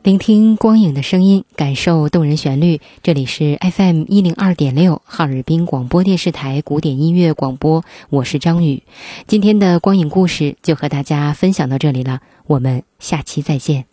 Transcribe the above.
聆听光影的声音，感受动人旋律。这里是 FM 102.6哈尔滨广播电视台古典音乐广播，我是张宇。今天的光影故事就和大家分享到这里了，我们下期再见。